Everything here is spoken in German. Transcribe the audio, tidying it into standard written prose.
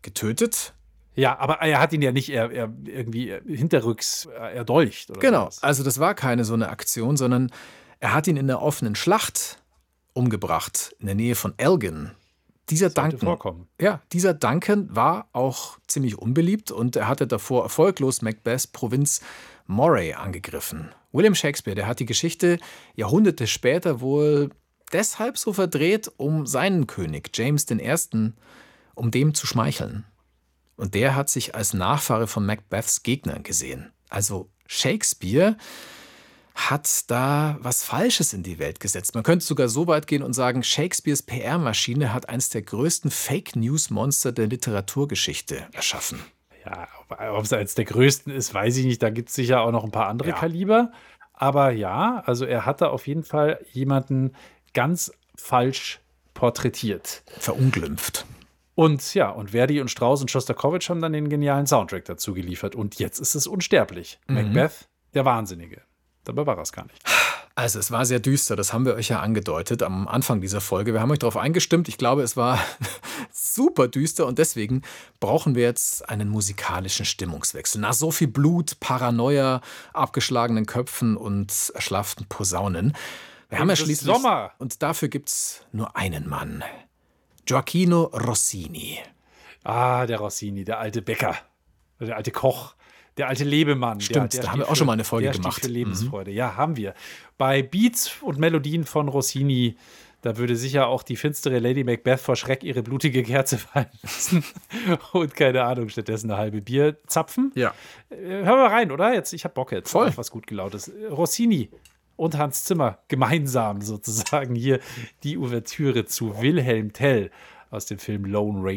getötet. Ja, aber er hat ihn ja nicht irgendwie hinterrücks erdolcht oder Genau, sowas. also das war keine so eine Aktion, sondern er hat ihn in der offenen Schlacht umgebracht, in der Nähe von Elgin. Dieser Sollte Duncan, vorkommen. ja, dieser Duncan war auch ziemlich unbeliebt und er hatte davor erfolglos Macbeths Provinz Moray angegriffen. William Shakespeare, der hat die Geschichte Jahrhunderte später wohl deshalb so verdreht, um seinen König James I., um dem zu schmeicheln. Und der hat sich als Nachfahre von Macbeths Gegnern gesehen. Also Shakespeare hat da was Falsches in die Welt gesetzt. Man könnte sogar so weit gehen und sagen, Shakespeares PR-Maschine hat eines der größten Fake-News-Monster der Literaturgeschichte erschaffen. Ja, ob es eines der größten ist, weiß ich nicht. Da gibt es sicher auch noch ein paar andere Ja. Kaliber. Aber ja, also er hatte auf jeden Fall jemanden ganz falsch porträtiert. Verunglimpft. Und ja, und Verdi und Strauss und Schostakowitsch haben dann den genialen Soundtrack dazu geliefert. Und jetzt ist es unsterblich. Macbeth, der Wahnsinnige. Dabei war es gar nicht. Also es war sehr düster, das haben wir euch ja angedeutet am Anfang dieser Folge. Wir haben euch darauf eingestimmt. Ich glaube, es war super düster und deswegen brauchen wir jetzt einen musikalischen Stimmungswechsel. Nach so viel Blut, Paranoia, abgeschlagenen Köpfen und erschlafften Posaunen. Wir haben ja Es ist schließlich Sommer. Und dafür gibt's nur einen Mann. Gioacchino Rossini. Ah, der Rossini, der alte Bäcker, der alte Koch, der alte Lebemann. Stimmt, der da haben wir steht auch schon mal eine Folge der steht gemacht. für Lebensfreude. Ja, haben wir. Bei Beats und Melodien von Rossini, da würde sicher auch die finstere Lady Macbeth vor Schreck ihre blutige Kerze fallen lassen und keine Ahnung, stattdessen eine halbe Bier zapfen. Ja. Hören wir rein, oder? Jetzt, ich hab Bock jetzt Voll. auf was gut gelautes. Rossini und Hans Zimmer gemeinsam sozusagen hier die Ouvertüre zu Wilhelm Tell aus dem Film Lone Ranger.